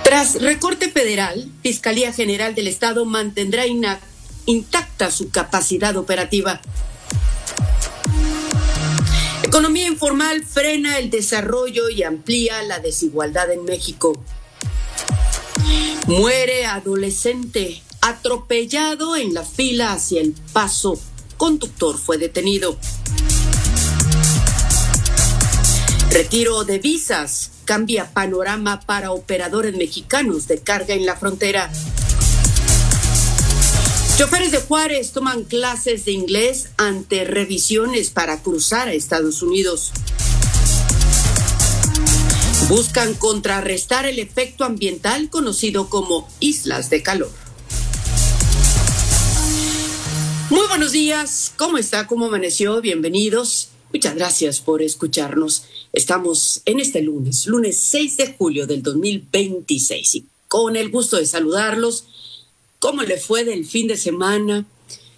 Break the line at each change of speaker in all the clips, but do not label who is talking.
Tras recorte federal, Fiscalía General del Estado mantendrá intacta su capacidad operativa. Economía informal frena el desarrollo y amplía la desigualdad en México. Muere adolescente atropellado en la fila hacia El Paso. Conductor fue detenido. Retiro de visas cambia panorama para operadores mexicanos de carga en la frontera. Choferes de Juárez toman clases de inglés ante revisiones para cruzar a Estados Unidos. Buscan contrarrestar el efecto ambiental conocido como islas de calor. Muy buenos días, ¿cómo está? ¿Cómo amaneció? Bienvenidos. Muchas gracias por escucharnos. Estamos en este lunes 6 de julio del 2026 y con el gusto de saludarlos. ¿Cómo le fue del fin de semana?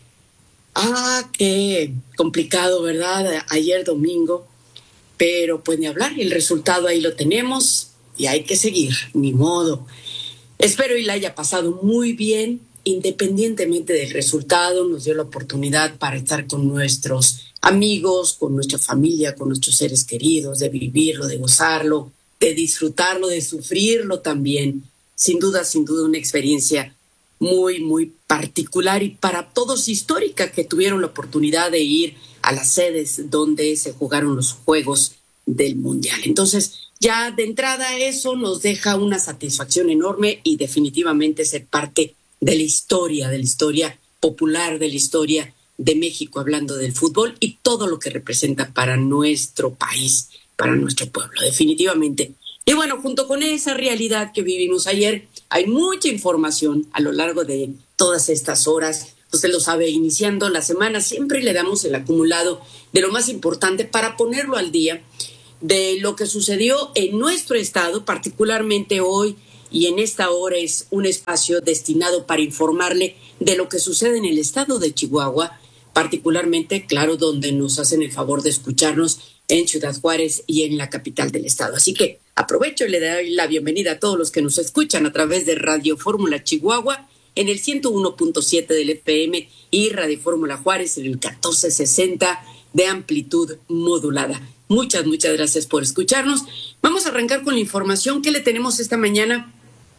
Qué complicado, ¿verdad? Ayer domingo, pero pues ni hablar, el resultado ahí lo tenemos y hay que seguir, ni modo. Espero y la haya pasado muy bien, independientemente del resultado. Nos dio la oportunidad para estar con nuestros amigos, con nuestra familia, con nuestros seres queridos, de vivirlo, de gozarlo, de disfrutarlo, de sufrirlo también. Sin duda, una experiencia muy, muy particular y para todos histórica, que tuvieron la oportunidad de ir a las sedes donde se jugaron los Juegos del Mundial. Entonces, ya de entrada eso nos deja una satisfacción enorme y definitivamente ser parte de la historia popular, de la historia de México, hablando del fútbol y todo lo que representa para nuestro país, para nuestro pueblo, definitivamente. Y bueno, junto con esa realidad que vivimos ayer, hay mucha información a lo largo de todas estas horas. Usted lo sabe, iniciando la semana siempre le damos el acumulado de lo más importante para ponerlo al día de lo que sucedió en nuestro estado, particularmente hoy y en esta hora es un espacio destinado para informarle de lo que sucede en el estado de Chihuahua, particularmente, claro, donde nos hacen el favor de escucharnos en Ciudad Juárez y en la capital del estado. Así que aprovecho y le doy la bienvenida a todos los que nos escuchan a través de Radio Fórmula Chihuahua en el 101.7 del FM y Radio Fórmula Juárez en el 1460 de amplitud modulada. Muchas gracias por escucharnos. Vamos a arrancar con la información que le tenemos esta mañana.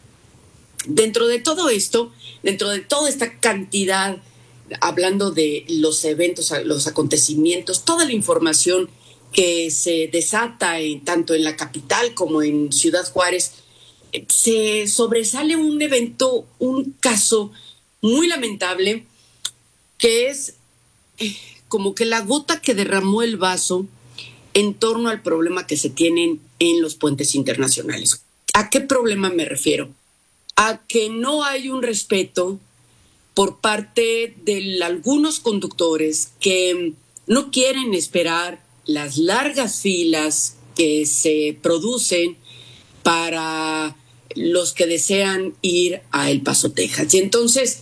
Dentro de todo esto, dentro de toda esta cantidad, hablando de los eventos, los acontecimientos, toda la información que se desata tanto en la capital como en Ciudad Juárez, se sobresale un evento, un caso muy lamentable, que es como que la gota que derramó el vaso en torno al problema que se tienen en los puentes internacionales. ¿A qué problema me refiero? A que no hay un respeto por parte de algunos conductores que no quieren esperar las largas filas que se producen para los que desean ir a El Paso, Texas. Y entonces,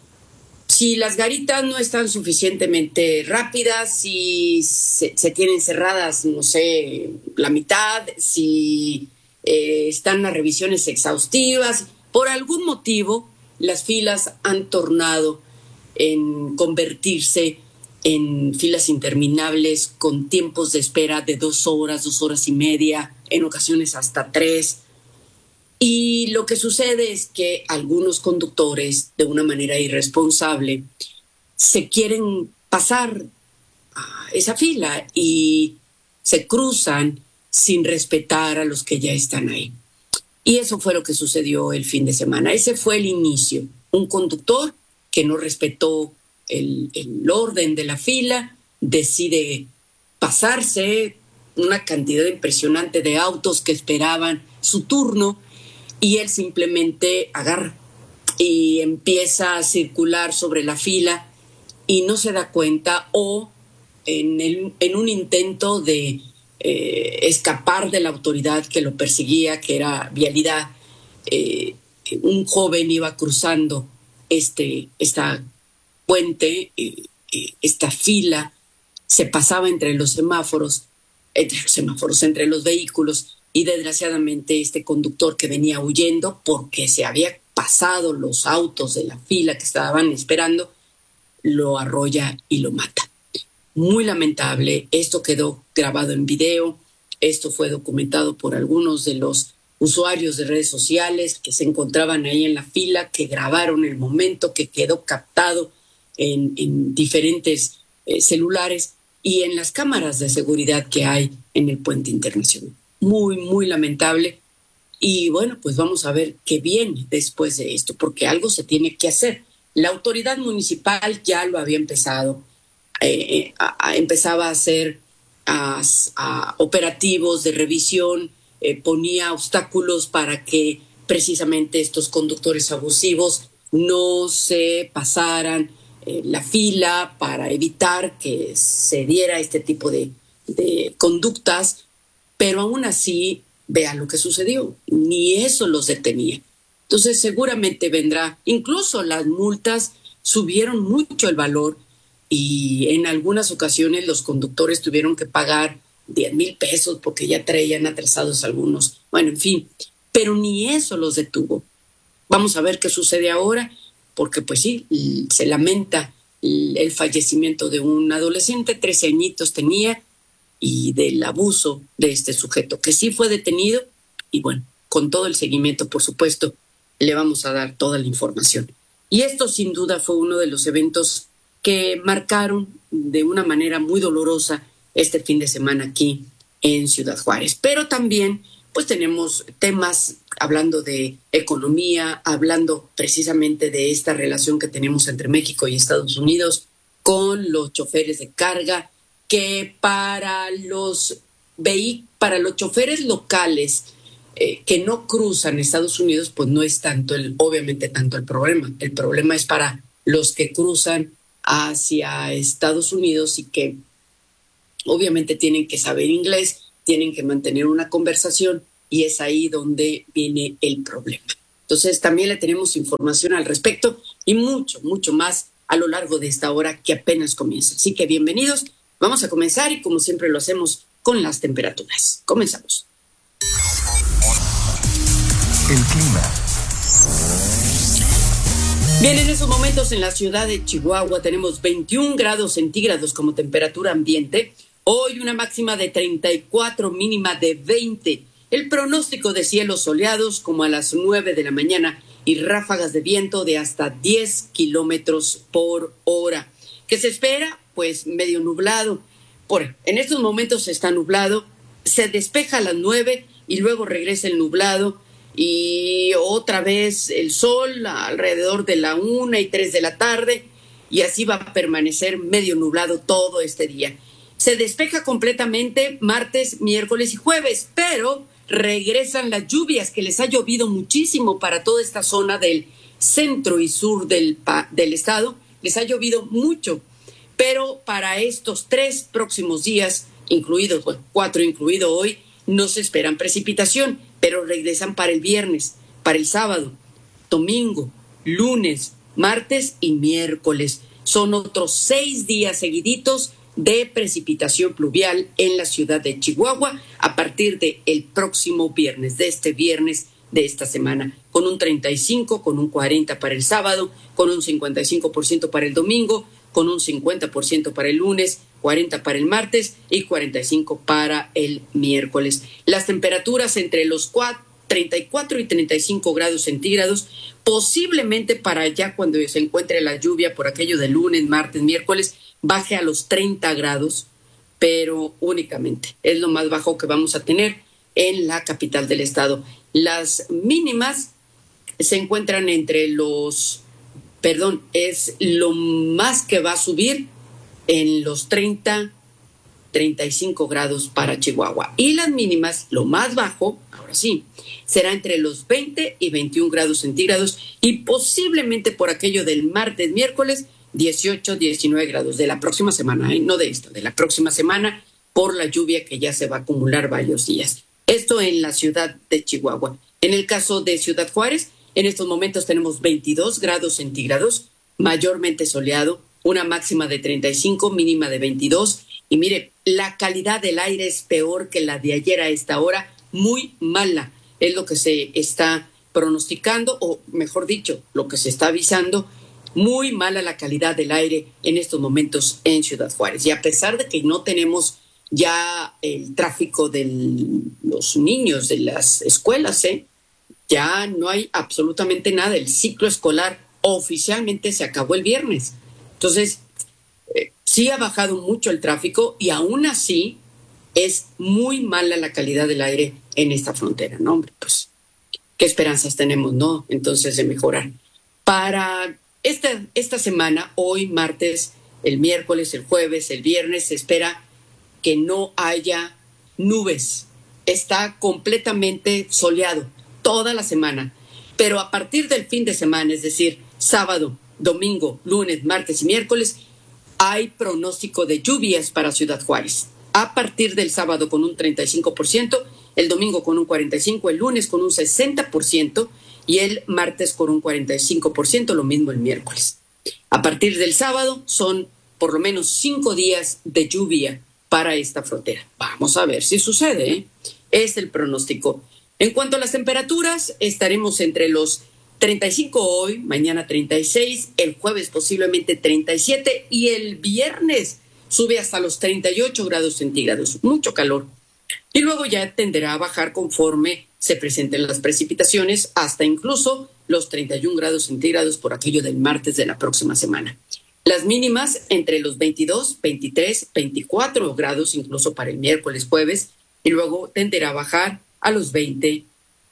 si las garitas no están suficientemente rápidas, si se tienen cerradas, no sé, la mitad, si están las revisiones exhaustivas, por algún motivo las filas han tornado en convertirse en filas interminables con tiempos de espera de 2 horas, 2 horas y media, en ocasiones hasta 3. Y lo que sucede es que algunos conductores, de una manera irresponsable, se quieren pasar a esa fila y se cruzan sin respetar a los que ya están ahí. Y eso fue lo que sucedió el fin de semana. Ese fue el inicio. Un conductor que no respetó el orden de la fila, decide pasarse una cantidad impresionante de autos que esperaban su turno y él simplemente agarra y empieza a circular sobre la fila y no se da cuenta, o en un intento de escapar de la autoridad que lo perseguía, que era vialidad, un joven iba cruzando esta puente, esta fila, se pasaba entre los vehículos, y desgraciadamente este conductor que venía huyendo porque se había pasado los autos de la fila que estaban esperando, lo arrolla y lo mata. Muy lamentable, esto quedó grabado en video, esto fue documentado por algunos de los usuarios de redes sociales que se encontraban ahí en la fila, que grabaron el momento, que quedó captado en diferentes celulares y en las cámaras de seguridad que hay en el puente internacional. Muy, muy lamentable. Y bueno, pues vamos a ver qué viene después de esto, porque algo se tiene que hacer. La autoridad municipal ya lo había empezado, empezaba a hacer operativos de revisión, ponía obstáculos para que precisamente estos conductores abusivos no se pasaran la fila para evitar que se diera este tipo de conductas, pero aún así, vea lo que sucedió, ni eso los detenía. Entonces seguramente vendrá, incluso las multas subieron mucho el valor y en algunas ocasiones los conductores tuvieron que pagar 10,000 pesos porque ya traían atrasados algunos. Bueno, en fin, pero ni eso los detuvo. Vamos a ver qué sucede ahora, porque pues sí, se lamenta el fallecimiento de un adolescente, 13 añitos tenía, y del abuso de este sujeto, que sí fue detenido, y bueno, con todo el seguimiento, por supuesto, le vamos a dar toda la información. Y esto sin duda fue uno de los eventos que marcaron de una manera muy dolorosa este fin de semana aquí en Ciudad Juárez. Pero también pues tenemos temas hablando de economía, hablando precisamente de esta relación que tenemos entre México y Estados Unidos con los choferes de carga, que para los choferes locales que no cruzan Estados Unidos, pues no es obviamente tanto el problema. El problema es para los que cruzan hacia Estados Unidos y que obviamente tienen que saber inglés, tienen que mantener una conversación y es ahí donde viene el problema. Entonces también le tenemos información al respecto y mucho, mucho más a lo largo de esta hora que apenas comienza. Así que bienvenidos, vamos a comenzar y como siempre lo hacemos con las temperaturas. Comenzamos.
El clima.
Bien, en esos momentos en la ciudad de Chihuahua tenemos 21 grados centígrados como temperatura ambiente. Hoy una máxima de 34, mínima de 20. El pronóstico de cielos soleados como a las 9 de la mañana y ráfagas de viento de hasta 10 kilómetros por hora. ¿Qué se espera? Pues medio nublado. En estos momentos está nublado, se despeja a las 9 y luego regresa el nublado. Y otra vez el sol alrededor de la 1 y 3 de la tarde y así va a permanecer medio nublado todo este día. Se despeja completamente martes, miércoles y jueves, pero regresan las lluvias que les ha llovido muchísimo para toda esta zona del centro y sur del estado. Les ha llovido mucho, pero para estos 3 próximos días, 4 incluido hoy, no se esperan precipitación, pero regresan para el viernes, para el sábado, domingo, lunes, martes y miércoles. Son otros 6 días seguiditos de precipitación pluvial en la ciudad de Chihuahua a partir del próximo viernes, de este viernes de esta semana, con un 35, con un 40 para el sábado, con un 55% para el domingo, con un 50% para el lunes, 40 para el martes y 45 para el miércoles. Las temperaturas entre los 34 y 35 grados centígrados, posiblemente para allá cuando se encuentre la lluvia por aquello de lunes, martes, miércoles, baje a los 30 grados, pero únicamente es lo más bajo que vamos a tener en la capital del estado. Las mínimas se encuentran es lo más que va a subir en los 30, 35 grados para Chihuahua. Y las mínimas, lo más bajo, ahora sí, será entre los 20 y 21 grados centígrados y posiblemente por aquello del martes, miércoles, 18, 19 grados de la próxima semana, no de esto, de la próxima semana, por la lluvia que ya se va a acumular varios días. Esto en la ciudad de Chihuahua. En el caso de Ciudad Juárez, en estos momentos tenemos 22 grados centígrados, mayormente soleado, una máxima de 35, mínima de 22. Y mire, la calidad del aire es peor que la de ayer a esta hora, muy mala. Es lo que se está pronosticando, o mejor dicho, lo que se está avisando. Muy mala la calidad del aire en estos momentos en Ciudad Juárez. Y a pesar de que no tenemos ya el tráfico de los niños de las escuelas, ya no hay absolutamente nada. El ciclo escolar oficialmente se acabó el viernes. Entonces, sí ha bajado mucho el tráfico y aún así es muy mala la calidad del aire en esta frontera, ¿no? Hombre, pues, ¿qué esperanzas tenemos, no? Entonces, de mejorar. Para esta semana, hoy, martes, el miércoles, el jueves, el viernes, se espera que no haya nubes. Está completamente soleado toda la semana. Pero a partir del fin de semana, es decir, sábado, domingo, lunes, martes y miércoles, hay pronóstico de lluvias para Ciudad Juárez. A partir del sábado con un 35%, el domingo con un 45%, el lunes con un 60% y el martes con un 45%, lo mismo el miércoles. A partir del sábado son por lo menos 5 días de lluvia para esta frontera. Vamos a ver si sucede, ¿eh? Es el pronóstico. En cuanto a las temperaturas, estaremos entre los 35 hoy, mañana 36, el jueves posiblemente 37 y el viernes sube hasta los 38 grados centígrados. Mucho calor. Y luego ya tenderá a bajar conforme se presenten las precipitaciones hasta incluso los 31 grados centígrados por aquello del martes de la próxima semana. Las mínimas entre los 22, 23, 24 grados incluso para el miércoles, jueves, y luego tenderá a bajar a los 20,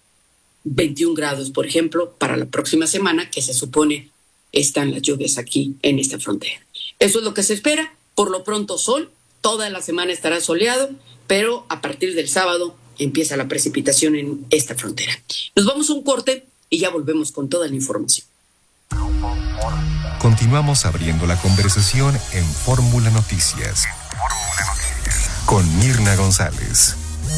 21 grados, por ejemplo, para la próxima semana, que se supone están las lluvias aquí en esta frontera. Eso es lo que se espera. Por lo pronto sol, toda la semana estará soleado, pero a partir del sábado empieza la precipitación en esta frontera. Nos vamos a un corte y ya volvemos con toda la información.
Continuamos abriendo la conversación en Fórmula Noticias con Mirna González.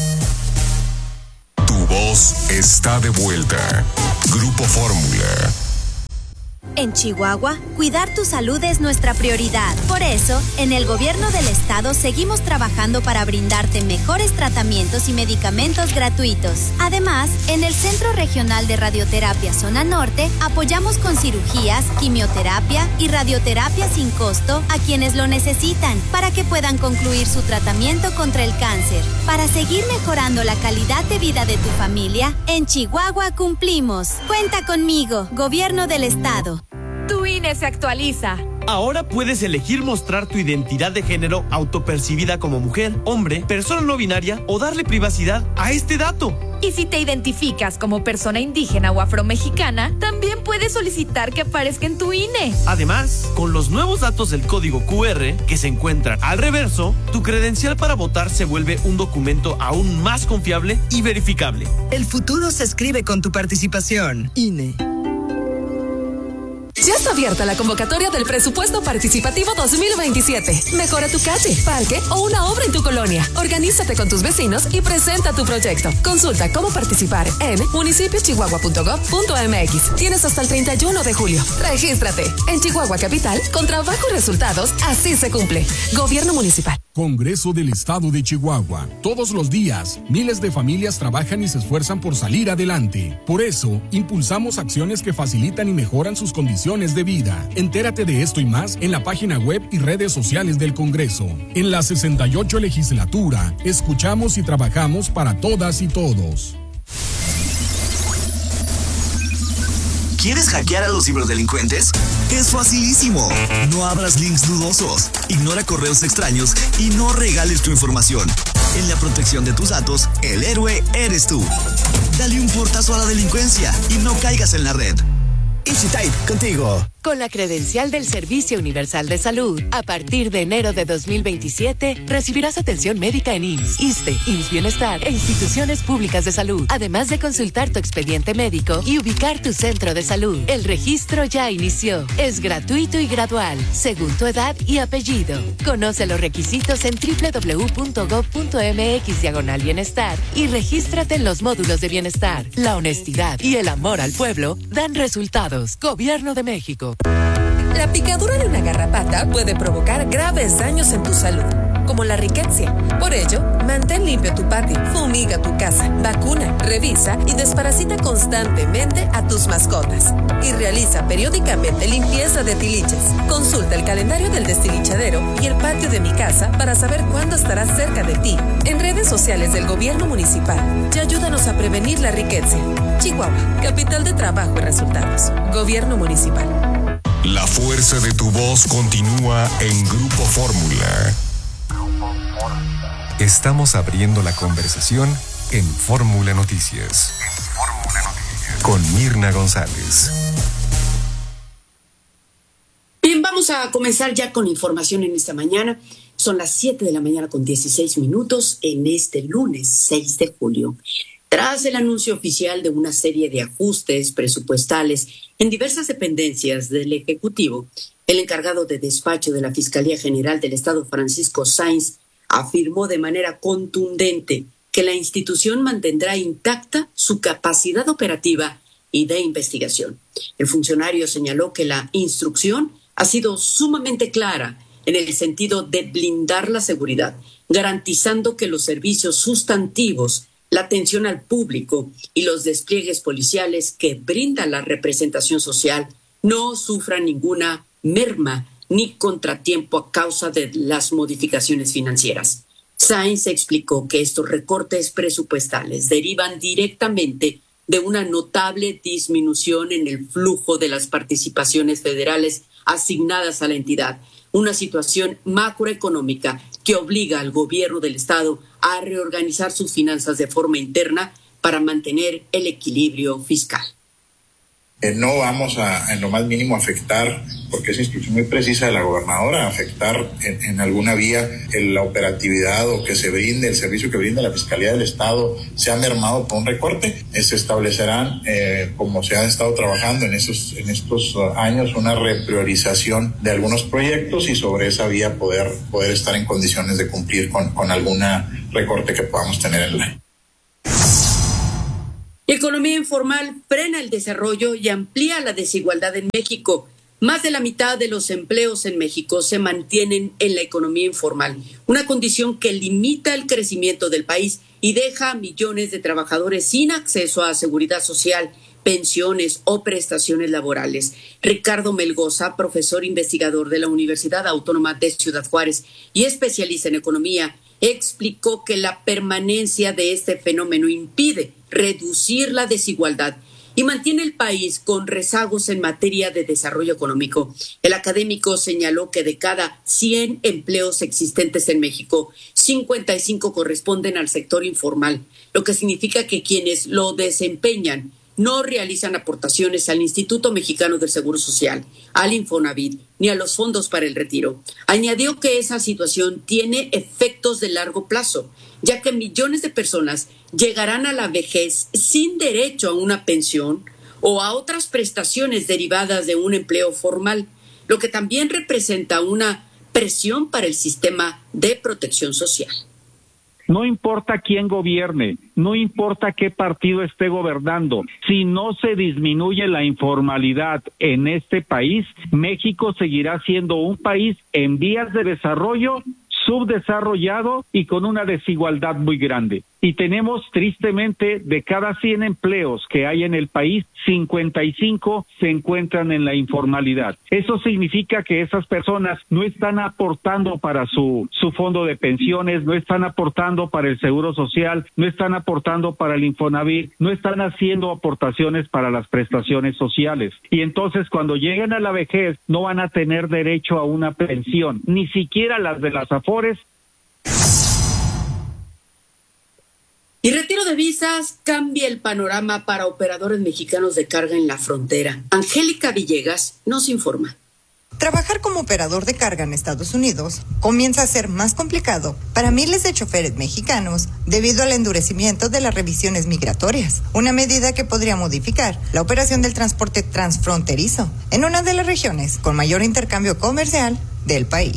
Tu voz está de vuelta. Grupo Fórmula.
En Chihuahua, cuidar tu salud es nuestra prioridad. Por eso, en el gobierno del estado seguimos trabajando para brindarte mejores tratamientos y medicamentos gratuitos. Además, en el Centro Regional de Radioterapia Zona Norte, apoyamos con cirugías, quimioterapia y radioterapia sin costo a quienes lo necesitan para que puedan concluir su tratamiento contra el cáncer. Para seguir mejorando la calidad de vida de tu familia, en Chihuahua cumplimos. Cuenta conmigo, Gobierno del Estado.
Tu INE se actualiza.
Ahora puedes elegir mostrar tu identidad de género autopercibida como mujer, hombre, persona no binaria o darle privacidad a este dato.
Y si te identificas como persona indígena o afromexicana, también puedes solicitar que aparezca en tu INE.
Además, con los nuevos datos del código QR que se encuentran al reverso, tu credencial para votar se vuelve un documento aún más confiable y verificable.
El futuro se escribe con tu participación. INE.
Ya está abierta la convocatoria del Presupuesto Participativo 2027. Mejora tu calle, parque o una obra en tu colonia. Organízate con tus vecinos y presenta tu proyecto. Consulta cómo participar en municipiochihuahua.gov.mx. Tienes hasta el 31 de julio. Regístrate. En Chihuahua Capital, con trabajo y resultados, así se cumple. Gobierno Municipal.
Congreso del Estado de Chihuahua. Todos los días, miles de familias trabajan y se esfuerzan por salir adelante. Por eso, impulsamos acciones que facilitan y mejoran sus condiciones de vida. Entérate de esto y más en la página web y redes sociales del Congreso. En la 68 legislatura, escuchamos y trabajamos para todas y todos.
¿Quieres hackear a los ciberdelincuentes? Es facilísimo. No abras links dudosos, ignora correos extraños y no regales tu información. En la protección de tus datos, el héroe eres tú. Dale un portazo a la delincuencia y no caigas en la red. EasyType, contigo.
Con la credencial del Servicio Universal de Salud, a partir de enero de 2027, recibirás atención médica en IMSS, ISSSTE, IMSS Bienestar e instituciones públicas de salud, además de consultar tu expediente médico y ubicar tu centro de salud. El registro ya inició. Es gratuito y gradual, según tu edad y apellido. Conoce los requisitos en www.gov.mx/bienestar y regístrate en los módulos de bienestar. La honestidad y el amor al pueblo dan resultados. Gobierno de México.
La picadura de una garrapata puede provocar graves daños en tu salud, como la riqueza. Por ello, Mantén limpio tu patio, fumiga tu casa, vacuna, revisa y desparasita constantemente a tus mascotas. Y realiza periódicamente limpieza de tiliches. Consulta el calendario del destilichadero y el patio de mi casa para saber cuándo estará cerca de ti. En redes sociales del gobierno municipal. Y ayúdanos a prevenir la riqueza. Chihuahua, capital de trabajo y resultados. Gobierno municipal.
La fuerza de tu voz continúa en Grupo Fórmula. Estamos abriendo la conversación en Fórmula Noticias. Con Mirna González.
Bien, vamos a comenzar ya con información en esta mañana. Son las 7 de la mañana con 16 minutos en este lunes 6 de julio. Tras el anuncio oficial de una serie de ajustes presupuestales en diversas dependencias del Ejecutivo, el encargado de despacho de la Fiscalía General del Estado, Francisco Sáenz, afirmó de manera contundente que la institución mantendrá intacta su capacidad operativa y de investigación. El funcionario señaló que la instrucción ha sido sumamente clara en el sentido de blindar la seguridad, garantizando que los servicios sustantivos, la atención al público y los despliegues policiales que brinda la representación social no sufran ninguna merma ni contratiempo a causa de las modificaciones financieras. Sáenz explicó que estos recortes presupuestales derivan directamente de una notable disminución en el flujo de las participaciones federales asignadas a la entidad, una situación macroeconómica que obliga al gobierno del Estado a reorganizar sus finanzas de forma interna para mantener el equilibrio fiscal.
No vamos a, en lo más mínimo, afectar, porque es instrucción muy precisa de la gobernadora, afectar en alguna vía la operatividad o que se brinde, el servicio que brinda la Fiscalía del Estado sea mermado por un recorte. Se establecerán, como se ha estado trabajando en estos años, una repriorización de algunos proyectos y sobre esa vía poder estar en condiciones de cumplir con alguna recorte que podamos tener en la.
La economía informal frena el desarrollo y amplía la desigualdad en México. Más de la mitad de los empleos en México se mantienen en la economía informal, una condición que limita el crecimiento del país y deja a millones de trabajadores sin acceso a seguridad social, pensiones o prestaciones laborales. Ricardo Melgoza, profesor investigador de la Universidad Autónoma de Ciudad Juárez y especialista en economía, explicó que la permanencia de este fenómeno impide reducir la desigualdad y mantiene el país con rezagos en materia de desarrollo económico. El académico señaló que de cada 100 empleos existentes en México, 55 corresponden al sector informal, lo que significa que quienes lo desempeñan no realizan aportaciones al Instituto Mexicano del Seguro Social, al Infonavit, ni a los fondos para el retiro. Añadió que esa situación tiene efectos de largo plazo, ya que millones de personas llegarán a la vejez sin derecho a una pensión o a otras prestaciones derivadas de un empleo formal, lo que también representa una presión para el sistema de protección social.
No importa quién gobierne, no importa qué partido esté gobernando, si no se disminuye la informalidad en este país, México seguirá siendo un país en vías de desarrollo, subdesarrollado y con una desigualdad muy grande. Y tenemos, tristemente, de cada 100 empleos que hay en el país, 55 se encuentran en la informalidad. Eso significa que esas personas no están aportando para su fondo de pensiones, no están aportando para el Seguro Social, no están aportando para el Infonavit, no están haciendo aportaciones para las prestaciones sociales. Y entonces, cuando lleguen a la vejez, no van a tener derecho a una pensión, ni siquiera las de las Afores.
Y retiro de visas cambia el panorama para operadores mexicanos de carga en la frontera. Angélica Villegas nos informa.
Trabajar como operador de carga en Estados Unidos comienza a ser más complicado para miles de choferes mexicanos debido al endurecimiento de las revisiones migratorias, una medida que podría modificar la operación del transporte transfronterizo en una de las regiones con mayor intercambio comercial del país.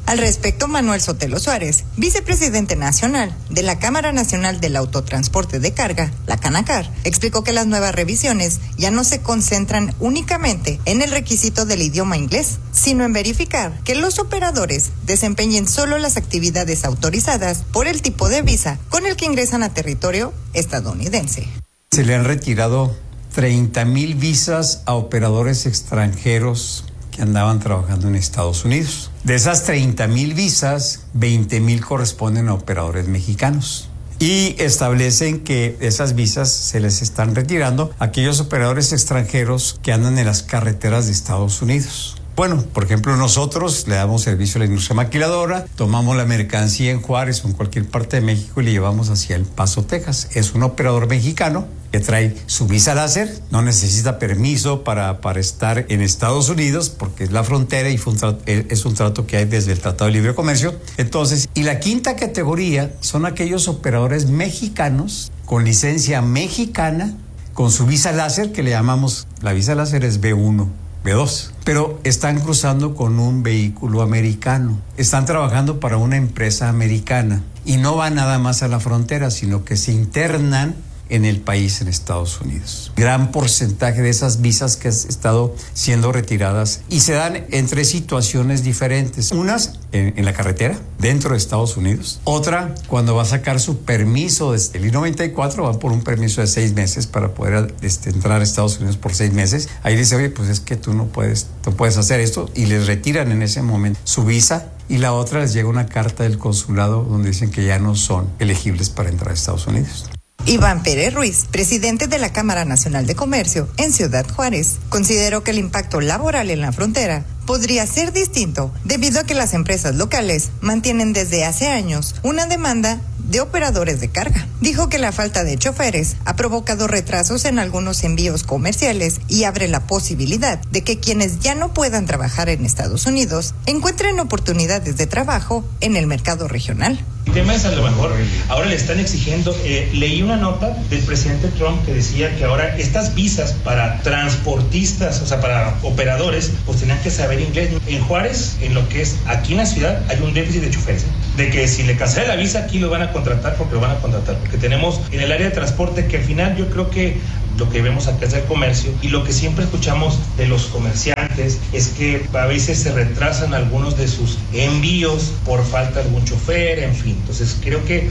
Al respecto, Manuel Sotelo Suárez, vicepresidente nacional de la Cámara Nacional del Autotransporte de Carga, la Canacar, explicó que las nuevas revisiones ya no se concentran únicamente en el requisito del idioma inglés, sino en verificar que los operadores desempeñen solo las actividades autorizadas por el tipo de visa con el que ingresan a territorio estadounidense.
Se le han retirado 30,000 visas a operadores extranjeros que andaban trabajando en Estados Unidos. De esas 30,000 visas, 20,000 corresponden a operadores mexicanos. Y establecen que esas visas se les están retirando a aquellos operadores extranjeros que andan en las carreteras de Estados Unidos. Bueno, por ejemplo, nosotros le damos servicio a la industria maquiladora, tomamos la mercancía en Juárez o en cualquier parte de México y le llevamos hacia El Paso, Texas. Es un operador mexicano que trae su visa láser, no necesita permiso para estar en Estados Unidos porque es la frontera y es un trato que hay desde el Tratado de Libre Comercio. Entonces, y la quinta categoría son aquellos operadores mexicanos con licencia mexicana, con su visa láser, que le llamamos, la visa láser es B1. B2, pero están cruzando con un vehículo americano, están trabajando para una empresa americana y no van nada más a la frontera, sino que se internan en el país, en Estados Unidos. Gran porcentaje de esas visas que han estado siendo retiradas y se dan en 3 situaciones diferentes. Unas en la carretera, dentro de Estados Unidos. Otra, cuando va a sacar su permiso desde el I-94, va por un permiso de 6 meses para poder entrar a Estados Unidos por 6 meses. Ahí dice, oye, pues es que tú no puedes hacer esto, y les retiran en ese momento su visa. Y la otra, les llega una carta del consulado donde dicen que ya no son elegibles para entrar a Estados Unidos.
Iván Pérez Ruiz, presidente de la Cámara Nacional de Comercio en Ciudad Juárez, consideró que el impacto laboral en la frontera podría ser distinto debido a que las empresas locales mantienen desde hace años una demanda de operadores de carga. Dijo que la falta de choferes ha provocado retrasos en algunos envíos comerciales y abre la posibilidad de que quienes ya no puedan trabajar en Estados Unidos encuentren oportunidades de trabajo en el mercado regional.
El tema es, a lo mejor ahora le están exigiendo, leí una nota del presidente Trump que decía que ahora estas visas para transportistas, o sea, para operadores, pues tenían que saber inglés. En Juárez, en lo que es aquí en la ciudad, hay un déficit de choferes, de que si le cancela la visa aquí lo van a contratar porque tenemos en el área de transporte, que al final yo creo que lo que vemos acá es el comercio, y lo que siempre escuchamos de los comerciantes es que a veces se retrasan algunos de sus envíos por falta de algún chofer, en fin. Entonces creo que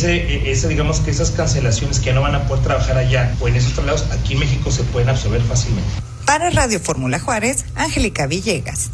digamos que esas cancelaciones que ya no van a poder trabajar allá o en esos otros lados, aquí en México se pueden absorber fácilmente.
Para Radio Fórmula Juárez, Angélica Villegas.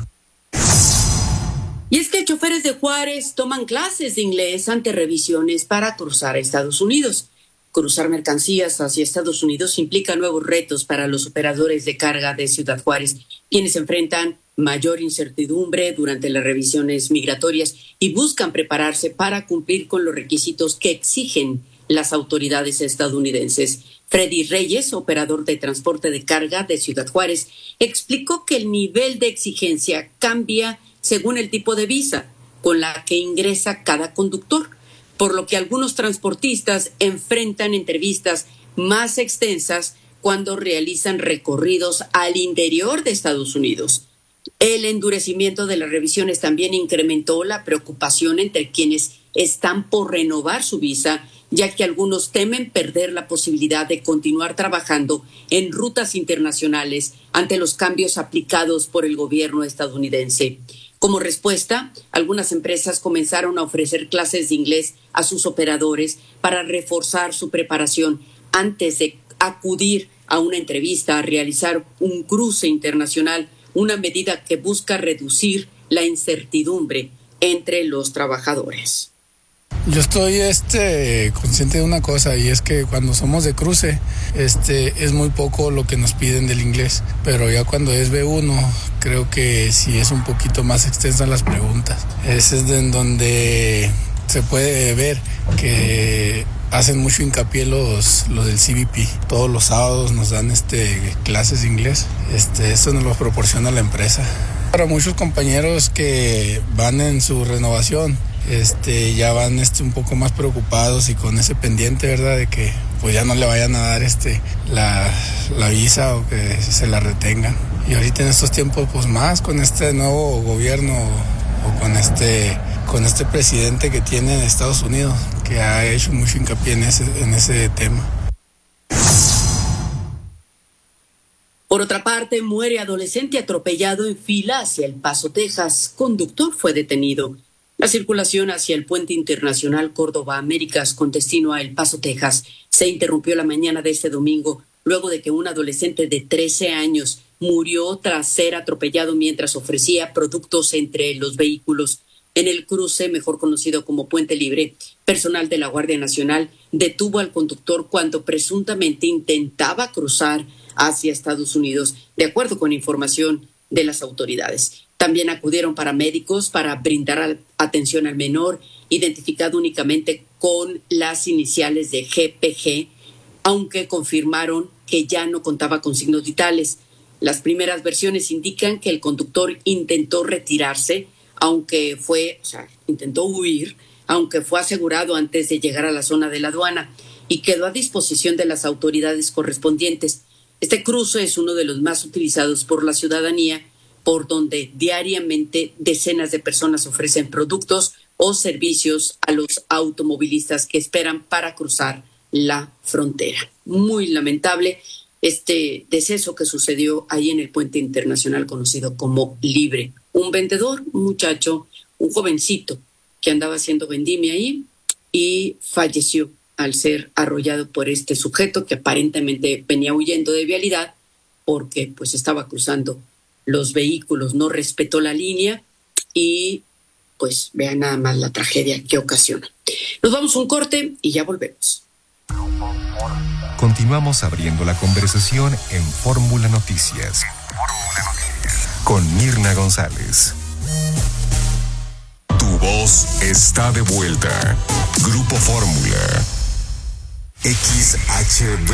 Y es que choferes de Juárez toman clases de inglés ante revisiones para cruzar a Estados Unidos. Cruzar mercancías hacia Estados Unidos implica nuevos retos para los operadores de carga de Ciudad Juárez, quienes enfrentan mayor incertidumbre durante las revisiones migratorias y buscan prepararse para cumplir con los requisitos que exigen las autoridades estadounidenses. Freddy Reyes, operador de transporte de carga de Ciudad Juárez, explicó que el nivel de exigencia cambia según el tipo de visa con la que ingresa cada conductor, por lo que algunos transportistas enfrentan entrevistas más extensas cuando realizan recorridos al interior de Estados Unidos. El endurecimiento de las revisiones también incrementó la preocupación entre quienes están por renovar su visa, ya que algunos temen perder la posibilidad de continuar trabajando en rutas internacionales ante los cambios aplicados por el gobierno estadounidense. Como respuesta, algunas empresas comenzaron a ofrecer clases de inglés a sus operadores para reforzar su preparación antes de acudir a una entrevista, a realizar un cruce internacional, una medida que busca reducir la incertidumbre entre los trabajadores.
Yo estoy consciente de una cosa, y es que cuando somos de cruce es muy poco lo que nos piden del inglés, pero ya cuando es B1 creo que sí es un poquito más extensa las preguntas. Ese es en donde se puede ver que hacen mucho hincapié los del CBP. Todos los sábados nos dan clases de inglés. Esto nos lo proporciona la empresa. Para muchos compañeros que van en su renovación, ya van un poco más preocupados y con ese pendiente, ¿verdad?, de que pues ya no le vayan a dar la visa o que se la retengan. Y ahorita en estos tiempos, pues más con este nuevo gobierno o con este presidente que tiene en Estados Unidos, que ha hecho mucho hincapié en ese tema.
Por otra parte, muere adolescente atropellado en fila hacia El Paso, Texas. Conductor fue detenido. La circulación hacia el puente internacional Córdoba Américas con destino a El Paso, Texas, se interrumpió la mañana de este domingo luego de que un adolescente de 13 años murió tras ser atropellado mientras ofrecía productos entre los vehículos. En el cruce, mejor conocido como Puente Libre, personal de la Guardia Nacional detuvo al conductor cuando presuntamente intentaba cruzar hacia Estados Unidos, de acuerdo con información de las autoridades. También acudieron paramédicos para brindar atención al menor, identificado únicamente con las iniciales de GPG, aunque confirmaron que ya no contaba con signos vitales. Las primeras versiones indican que el conductor intentó retirarse, intentó huir, aunque fue asegurado antes de llegar a la zona de la aduana y quedó a disposición de las autoridades correspondientes. Este cruce es uno de los más utilizados por la ciudadanía, por donde diariamente decenas de personas ofrecen productos o servicios a los automovilistas que esperan para cruzar la frontera. Muy lamentable este deceso que sucedió ahí en el puente internacional conocido como Libre. Un vendedor, un muchacho, un jovencito que andaba haciendo vendimia ahí y falleció al ser arrollado por este sujeto que aparentemente venía huyendo de vialidad porque pues estaba cruzando los vehículos, no respetó la línea y pues vean nada más la tragedia que ocasiona. Nos vamos a un corte y ya volvemos.
Continuamos abriendo la conversación en Fórmula Noticias con Mirna González. Tu voz está de vuelta. Grupo Fórmula. XHB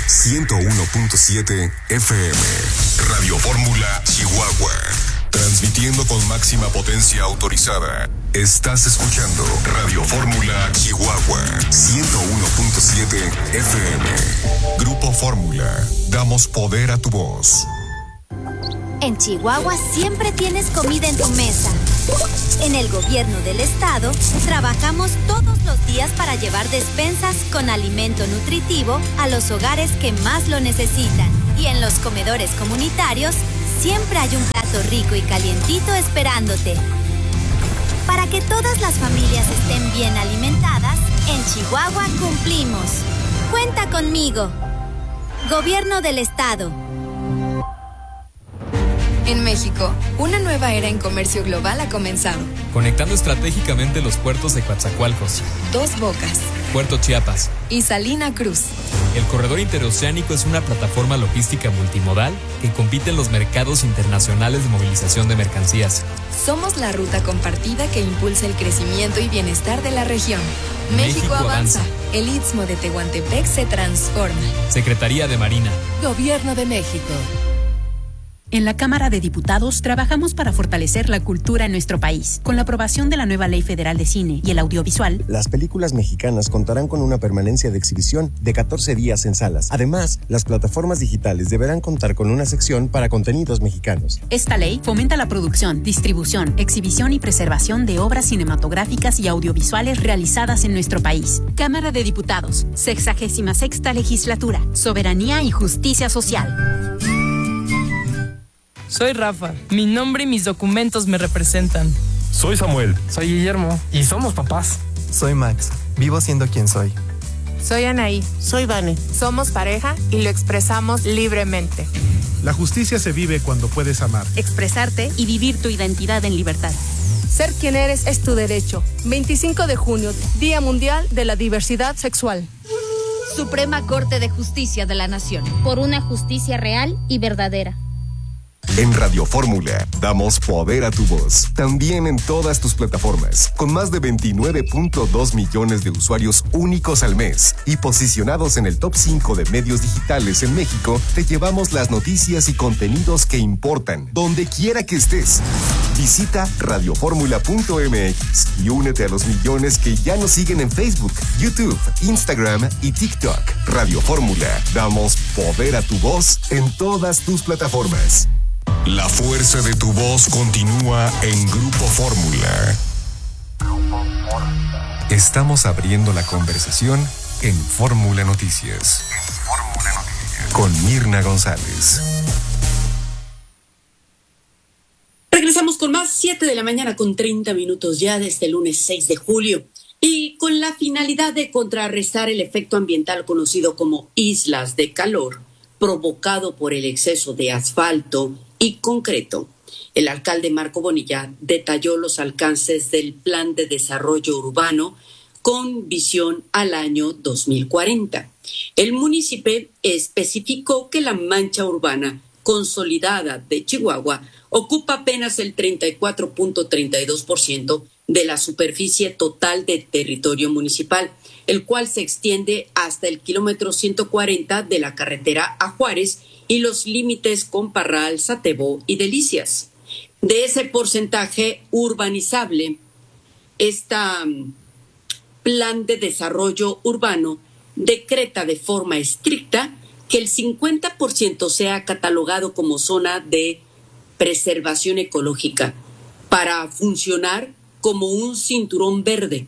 101.7 FM. Radio Fórmula Chihuahua. Transmitiendo con máxima potencia autorizada. Estás escuchando Radio Fórmula Chihuahua 101.7 FM. Grupo Fórmula. Damos poder a tu voz.
En Chihuahua siempre tienes comida en tu mesa. En el gobierno del estado, trabajamos todos los días para llevar despensas con alimento nutritivo a los hogares que más lo necesitan. Y en los comedores comunitarios, siempre hay un plato rico y calientito esperándote. Para que todas las familias estén bien alimentadas, en Chihuahua cumplimos. Cuenta conmigo. Gobierno del estado.
En México, una nueva era en comercio global ha comenzado.
Conectando estratégicamente los puertos de Coatzacoalcos,
Dos Bocas,
Puerto Chiapas
y Salina Cruz.
El corredor interoceánico es una plataforma logística multimodal que compite en los mercados internacionales de movilización de mercancías.
Somos la ruta compartida que impulsa el crecimiento y bienestar de la región. México avanza. El Istmo de Tehuantepec se transforma.
Secretaría de Marina.
Gobierno de México.
En la Cámara de Diputados trabajamos para fortalecer la cultura en nuestro país. Con la aprobación de la nueva Ley Federal de Cine y el Audiovisual,
las películas mexicanas contarán con una permanencia de exhibición de 14 días en salas. Además, las plataformas digitales deberán contar con una sección para contenidos mexicanos.
Esta ley fomenta la producción, distribución, exhibición y preservación de obras cinematográficas y audiovisuales realizadas en nuestro país. Cámara de Diputados, 66ª Legislatura, Soberanía y Justicia Social.
Soy Rafa. Mi nombre y mis documentos me representan.
Soy Samuel.
Soy Guillermo.
Y somos papás.
Soy Max. Vivo siendo quien soy.
Soy Anaí.
Soy Vane.
Somos pareja y lo expresamos libremente.
La justicia se vive cuando puedes amar,
expresarte y vivir tu identidad en libertad.
Ser quien eres es tu derecho. 25 de junio, Día Mundial de la Diversidad Sexual.
Suprema Corte de Justicia de la Nación. Por una justicia real y verdadera.
En Radio Fórmula, damos poder a tu voz. También en todas tus plataformas. Con más de 29.2 millones de usuarios únicos al mes. Y posicionados en el top 5 de medios digitales en México, te llevamos las noticias y contenidos que importan, donde quiera que estés. Visita radioformula.mx y únete a los millones que ya nos siguen en Facebook, YouTube, Instagram y TikTok. Radio Fórmula, damos poder a tu voz en todas tus plataformas. La fuerza de tu voz continúa en Grupo Fórmula. Estamos abriendo la conversación en Fórmula Noticias. Con Mirna González.
Regresamos con más, 7 de la mañana con 30 minutos ya de este lunes 6 de julio. Y con la finalidad de contrarrestar el efecto ambiental conocido como islas de calor, provocado por el exceso de asfalto y concreto, el alcalde Marco Bonilla detalló los alcances del Plan de Desarrollo Urbano con visión al año 2040. El municipio especificó que la mancha urbana consolidada de Chihuahua ocupa apenas el 34.32% de la superficie total del territorio municipal, el cual se extiende hasta el kilómetro 140 de la carretera a Juárez y los límites con Parral, Satebo y Delicias. De ese porcentaje urbanizable, Plan de Desarrollo Urbano decreta de forma estricta que el 50% sea catalogado como zona de preservación ecológica para funcionar como un cinturón verde,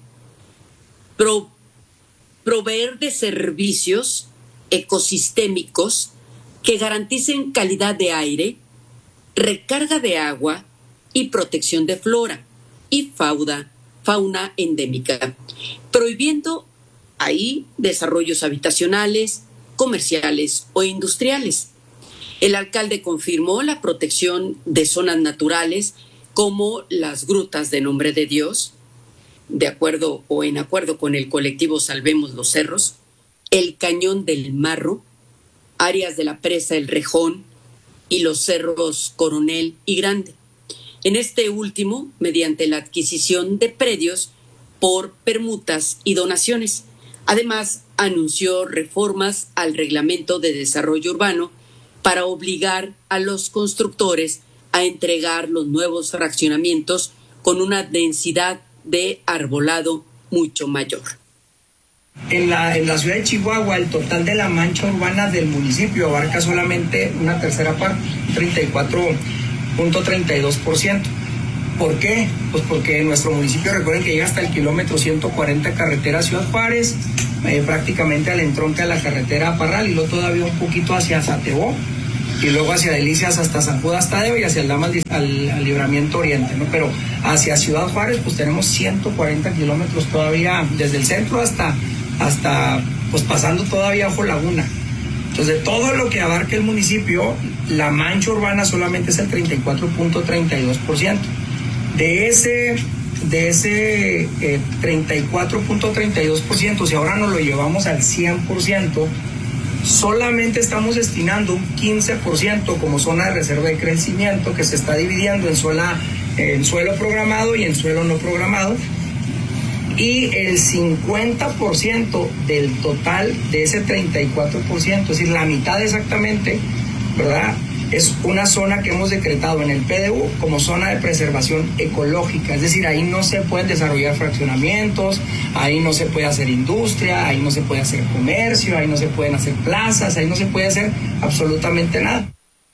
proveer de servicios ecosistémicos que garanticen calidad de aire, recarga de agua y protección de flora y fauna endémica, prohibiendo ahí desarrollos habitacionales, comerciales o industriales. El alcalde confirmó la protección de zonas naturales como las grutas de Nombre de Dios, en acuerdo con el colectivo Salvemos los Cerros, el Cañón del Marro, áreas de la presa El Rejón y los cerros Coronel y Grande. En este último, mediante la adquisición de predios por permutas y donaciones. Además, anunció reformas al Reglamento de Desarrollo Urbano para obligar a los constructores a entregar los nuevos fraccionamientos con una densidad de arbolado mucho mayor.
En la ciudad de Chihuahua, el total de la mancha urbana del municipio abarca solamente una tercera parte, 34.32%. ¿Por qué? Pues porque nuestro municipio, recuerden que llega hasta el kilómetro 140 carretera Ciudad Juárez, prácticamente al entronque a la carretera Parral, y luego todavía un poquito hacia Satebo, y luego hacia Delicias hasta San Judas Tadeo y hacia el Damas al Libramiento Oriente, ¿no? Pero hacia Ciudad Juárez pues tenemos 140 kilómetros todavía, desde el centro hasta pues pasando todavía Ojo Laguna. Entonces de todo lo que abarca el municipio, la mancha urbana solamente es el 34.32%. De ese 34.32%, si ahora nos lo llevamos al 100%, solamente estamos destinando un 15% como zona de reserva de crecimiento, que se está dividiendo en suelo programado y en suelo no programado, y el 50% del total de ese 34%, es decir, la mitad exactamente, ¿verdad?, es una zona que hemos decretado en el PDU como zona de preservación ecológica. Es decir, ahí no se pueden desarrollar fraccionamientos, ahí no se puede hacer industria, ahí no se puede hacer comercio, ahí no se pueden hacer plazas, ahí no se puede hacer absolutamente nada.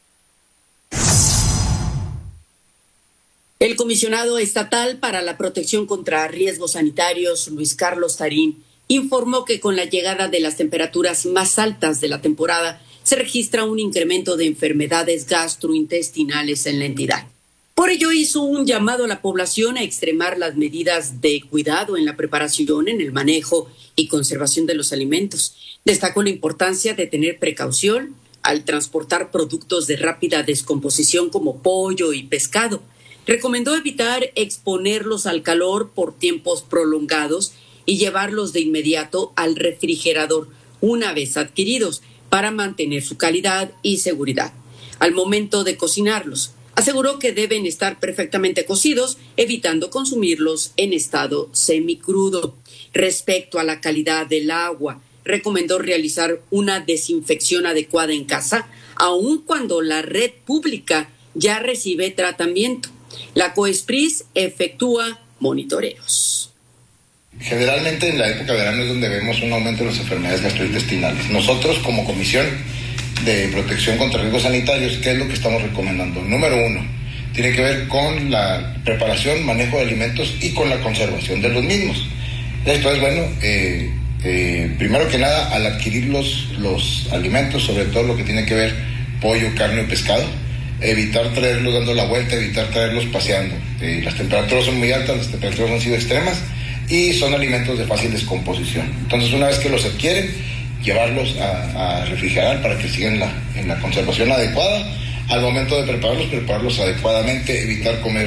El comisionado estatal para la protección contra riesgos sanitarios, Luis Carlos Tarín, informó que con la llegada de las temperaturas más altas de la temporada, se registra un incremento de enfermedades gastrointestinales en la entidad. Por ello hizo un llamado a la población a extremar las medidas de cuidado en la preparación, en el manejo y conservación de los alimentos. Destacó la importancia de tener precaución al transportar productos de rápida descomposición como pollo y pescado. Recomendó evitar exponerlos al calor por tiempos prolongados y llevarlos de inmediato al refrigerador una vez adquiridos, para mantener su calidad y seguridad. Al momento de cocinarlos, aseguró que deben estar perfectamente cocidos, evitando consumirlos en estado semicrudo. Respecto a la calidad del agua, recomendó realizar una desinfección adecuada en casa, aun cuando la red pública ya recibe tratamiento. La COESPRIS efectúa monitoreos.
Generalmente en la época de verano es donde vemos un aumento de las enfermedades gastrointestinales. Nosotros como comisión de protección contra riesgos sanitarios, ¿qué es lo que estamos recomendando? Número 1, tiene que ver con la preparación, manejo de alimentos y con la conservación de los mismos. Esto es, bueno, primero que nada, al adquirir los alimentos, sobre todo lo que tiene que ver pollo, carne o pescado, evitar traerlos dando la vuelta, evitar traerlos paseando. Las temperaturas son muy altas, las temperaturas han sido extremas y son alimentos de fácil descomposición. Entonces, una vez que los adquieren, llevarlos a refrigerar para que sigan en la conservación adecuada. Al momento de prepararlos adecuadamente, evitar comer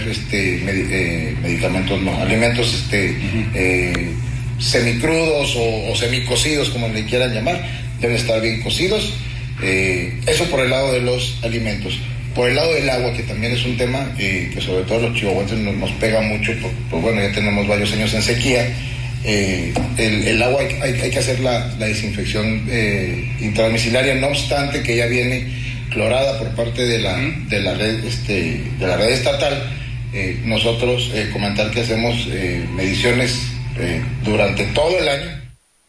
alimentos semicrudos o semicocidos, como le quieran llamar, deben estar bien cocidos. Eso por el lado de los alimentos. Por el lado del agua, que también es un tema que sobre todo los chihuahuenses nos pega mucho, pues bueno, ya tenemos varios años en sequía. El agua hay que hacer la desinfección intradomiciliaria, no obstante que ya viene clorada por parte de la red estatal. Nosotros comentar que hacemos mediciones durante todo el año.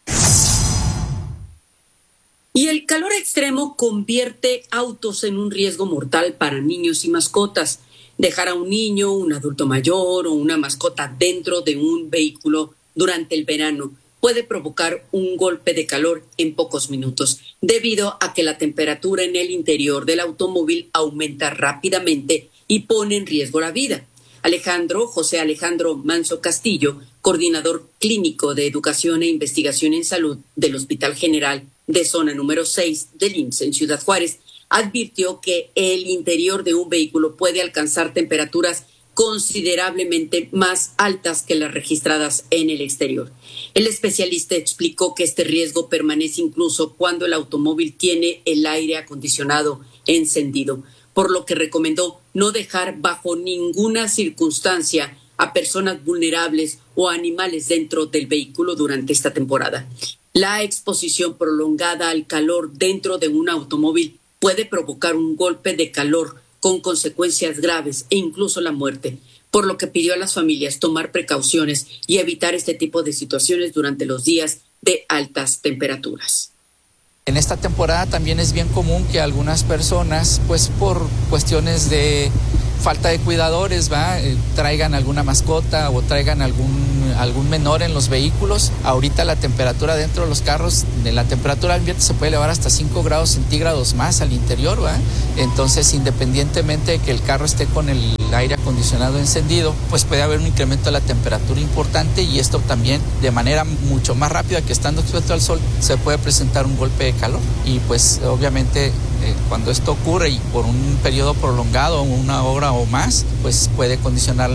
Y el calor extremo convierte autos en un riesgo mortal para niños y mascotas. Dejar a un niño, un adulto mayor o una mascota dentro de un vehículo durante el verano puede provocar un golpe de calor en pocos minutos, debido a que la temperatura en el interior del automóvil aumenta rápidamente y pone en riesgo la vida. José Alejandro Manso Castillo, coordinador clínico de Educación e Investigación en Salud del Hospital General de Zona número 6 del IMSS en Ciudad Juárez, advirtió que el interior de un vehículo puede alcanzar temperaturas considerablemente más altas que las registradas en el exterior. El especialista explicó que este riesgo permanece incluso cuando el automóvil tiene el aire acondicionado encendido, por lo que recomendó no dejar bajo ninguna circunstancia a personas vulnerables o animales dentro del vehículo durante esta temporada. La exposición prolongada al calor dentro de un automóvil puede provocar un golpe de calor con consecuencias graves e incluso la muerte, por lo que pidió a las familias tomar precauciones y evitar este tipo de situaciones durante los días de altas temperaturas.
En esta temporada también es bien común que algunas personas, pues por cuestiones de falta de cuidadores, traigan alguna mascota o traigan algún menor en los vehículos. Ahorita la temperatura dentro de los carros, de la temperatura ambiente se puede elevar hasta 5 grados centígrados más al interior, Entonces, independientemente de que el carro esté con el aire acondicionado encendido, pues puede haber un incremento de la temperatura importante, y esto también de manera mucho más rápida que estando expuesto al sol se puede presentar un golpe de calor. Y pues obviamente cuando esto ocurre y por un periodo prolongado, 1 hora o más, pues puede condicionar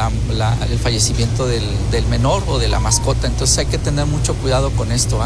el fallecimiento del menor o de la mascota. Entonces hay que tener mucho cuidado con esto.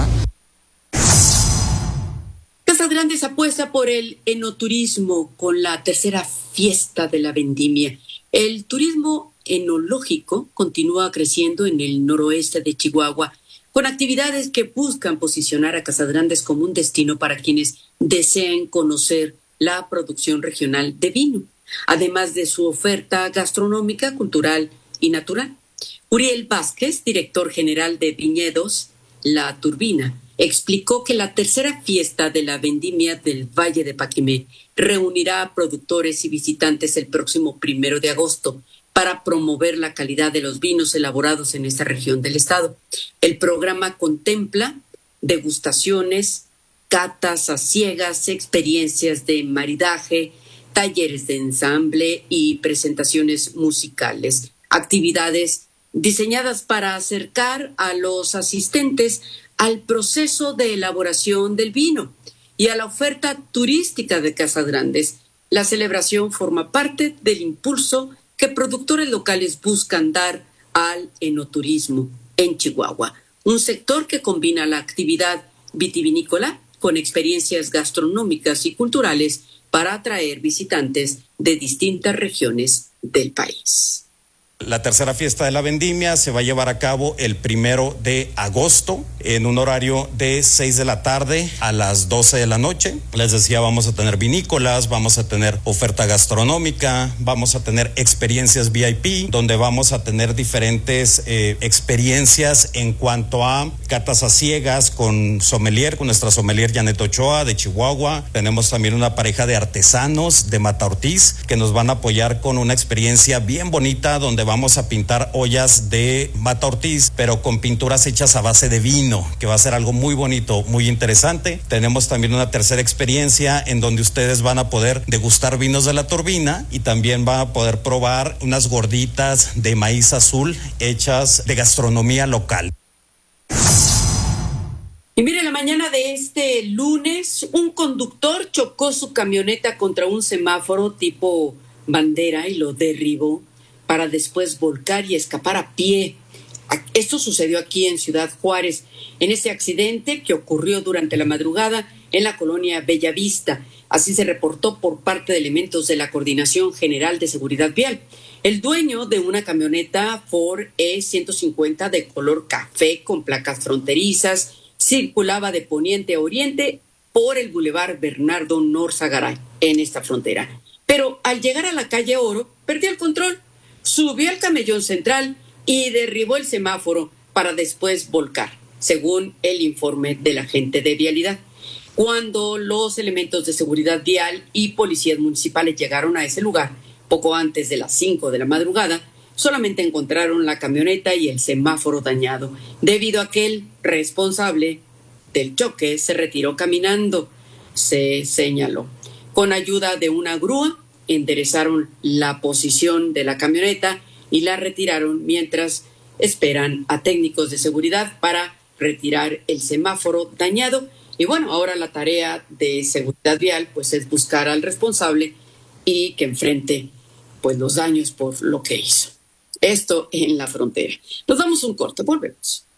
Casas Grandes apuesta por el enoturismo con la tercera fiesta de la vendimia. El turismo enológico continúa creciendo en el noroeste de Chihuahua, con actividades que buscan posicionar a Casas Grandes como un destino para quienes deseen conocer la producción regional de vino, además de su oferta gastronómica, cultural y natural. Uriel Vázquez, director general de Viñedos La Turbina, explicó que la tercera fiesta de la vendimia del Valle de Paquimé reunirá a productores y visitantes el próximo 1 de agosto para promover la calidad de los vinos elaborados en esta región del estado. El programa contempla degustaciones, catas a ciegas, experiencias de maridaje, talleres de ensamble y presentaciones musicales, actividades diseñadas para acercar a los asistentes al proceso de elaboración del vino y a la oferta turística de Casas Grandes. La celebración forma parte del impulso que productores locales buscan dar al enoturismo en Chihuahua, un sector que combina la actividad vitivinícola con experiencias gastronómicas y culturales para atraer visitantes de distintas regiones del país.
La tercera fiesta de la vendimia se va a llevar a cabo el 1 de agosto en un horario de 6 de la tarde a las 12 de la noche. Les decía, vamos a tener vinícolas, vamos a tener oferta gastronómica, vamos a tener experiencias VIP, donde vamos a tener diferentes experiencias en cuanto a catas a ciegas con sommelier, con nuestra sommelier Janet Ochoa de Chihuahua. Tenemos también una pareja de artesanos de Mata Ortiz que nos van a apoyar con una experiencia bien bonita donde vamos a pintar ollas de Mata Ortiz, pero con pinturas hechas a base de vino, que va a ser algo muy bonito, muy interesante. Tenemos también una tercera experiencia en donde ustedes van a poder degustar vinos de la turbina y también van a poder probar unas gorditas de maíz azul hechas de gastronomía local.
Y mire, la mañana de este lunes, un conductor chocó su camioneta contra un semáforo tipo bandera y lo derribó para después volcar y escapar a pie. Esto sucedió aquí en Ciudad Juárez, en este accidente que ocurrió durante la madrugada en la colonia Bellavista. Así se reportó por parte de elementos de la Coordinación General de Seguridad Vial. El dueño de una camioneta Ford E150 de color café con placas fronterizas circulaba de poniente a oriente por el bulevar Bernardo Norzagaray en esta frontera. Pero al llegar a la calle Oro, perdió el control, subió al camellón central y derribó el semáforo para después volcar, según el informe del agente de vialidad. Cuando los elementos de seguridad vial y policías municipales llegaron a ese lugar, poco antes de las 5 de la madrugada, solamente encontraron la camioneta y el semáforo dañado, debido a que el responsable del choque se retiró caminando, se señaló. Con ayuda de una grúa, enderezaron la posición de la camioneta y la retiraron mientras esperan a técnicos de seguridad para retirar el semáforo dañado. Y bueno, ahora la tarea de seguridad vial pues es buscar al responsable y que enfrente pues los daños por lo que hizo. Esto en la frontera. Nos damos un corte, volvemos.